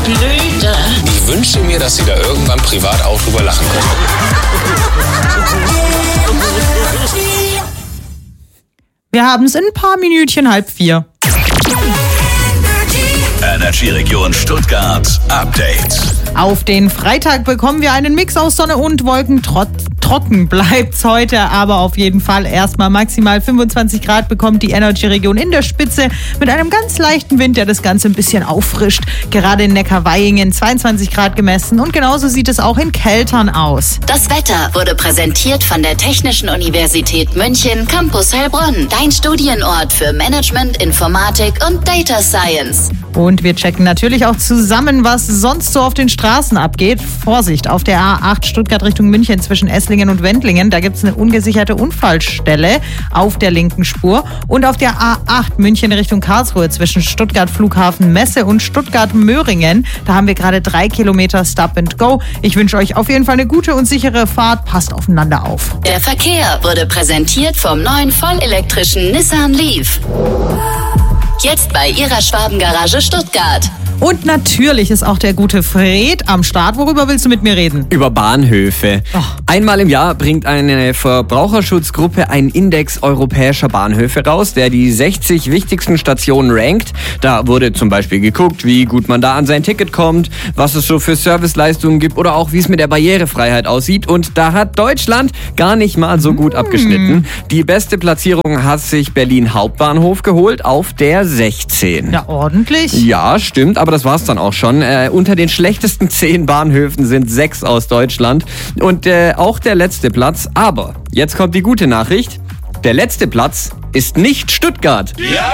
Blüte. Ich wünschte mir, dass Sie da irgendwann privat auch drüber lachen können. Wir haben es in ein paar Minütchen 3:30. Energy-Region Stuttgart Update. Auf den Freitag bekommen wir einen Mix aus Sonne und Wolken. Trocken bleibt's heute, aber auf jeden Fall erstmal maximal 25 Grad bekommt die Energy-Region in der Spitze mit einem ganz leichten Wind, der das Ganze ein bisschen auffrischt. Gerade in Neckarweyingen 22 Grad gemessen und genauso sieht es auch in Keltern aus. Das Wetter wurde präsentiert von der Technischen Universität München, Campus Heilbronn. Dein Studienort für Management, Informatik und Data Science. Und wir checken natürlich auch zusammen, was sonst so auf den Straßen abgeht. Vorsicht, auf der A8 Stuttgart Richtung München zwischen Esslingen und Wendlingen. Da gibt es eine ungesicherte Unfallstelle auf der linken Spur. Und auf der A8 München Richtung Karlsruhe zwischen Stuttgart Flughafen Messe und Stuttgart Möhringen. Da haben wir gerade 3 Kilometer Stop and Go. Ich wünsche euch auf jeden Fall eine gute und sichere Fahrt. Passt aufeinander auf. Der Verkehr wurde präsentiert vom neuen vollelektrischen Nissan Leaf. Jetzt bei Ihrer Schwabengarage Stuttgart. Und natürlich ist auch der gute Fred am Start. Worüber willst du mit mir reden? Über Bahnhöfe. Einmal im Jahr bringt eine Verbraucherschutzgruppe einen Index europäischer Bahnhöfe raus, der die 60 wichtigsten Stationen rankt. Da wurde zum Beispiel geguckt, wie gut man da an sein Ticket kommt, was es so für Serviceleistungen gibt oder auch wie es mit der Barrierefreiheit aussieht. Und da hat Deutschland gar nicht mal so gut abgeschnitten. Die beste Platzierung hat sich Berlin Hauptbahnhof geholt auf der 16. Ja, ordentlich. Ja, stimmt, aber das war's dann auch schon. Unter den schlechtesten 10 Bahnhöfen sind 6 aus Deutschland und auch der letzte Platz. Aber jetzt kommt die gute Nachricht. Der letzte Platz ist nicht Stuttgart. Ja!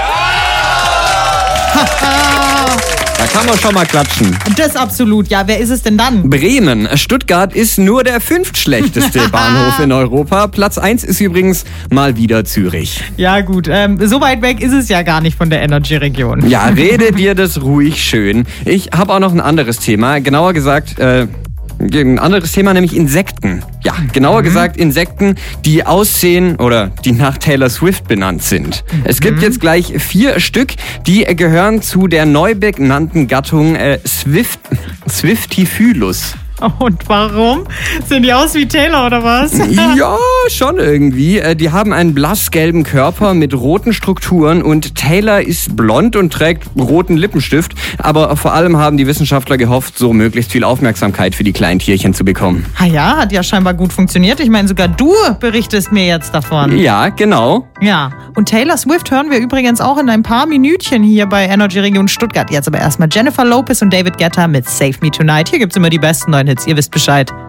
Da kann man schon mal klatschen. Das absolut. Ja, wer ist es denn dann? Bremen. Stuttgart ist nur der 5. schlechteste Bahnhof in Europa. Platz 1 ist übrigens mal wieder Zürich. Ja gut, so weit weg ist es ja gar nicht von der Energy-Region. Ja, rede dir das ruhig schön. Ich habe auch noch ein anderes Thema. Genauer gesagt, ein anderes Thema, nämlich Insekten. Ja, genauer gesagt Insekten, die aussehen oder die nach Taylor Swift benannt sind. Es gibt jetzt gleich 4 Stück, die gehören zu der neu benannten Gattung Swiftifylus. Und warum? Sehen die aus wie Taylor oder was? Ja, schon irgendwie. Die haben einen blassgelben Körper mit roten Strukturen und Taylor ist blond und trägt roten Lippenstift. Aber vor allem haben die Wissenschaftler gehofft, so möglichst viel Aufmerksamkeit für die kleinen Tierchen zu bekommen. Ah ja, hat ja scheinbar gut funktioniert. Ich meine, sogar du berichtest mir jetzt davon. Ja, genau. Ja, und Taylor Swift hören wir übrigens auch in ein paar Minütchen hier bei Energy Region Stuttgart. Jetzt aber erstmal Jennifer Lopez und David Guetta mit Save Me Tonight. Hier gibt's immer die besten neuen Hits. Ihr wisst Bescheid.